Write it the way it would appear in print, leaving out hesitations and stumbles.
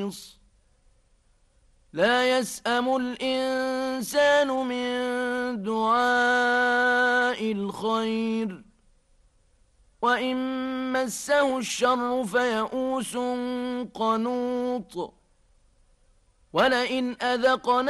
محيص لا يسأم الإنسان من دعاء الخير وإن مسه الشر فيئوس قنوط ولئن أذقنا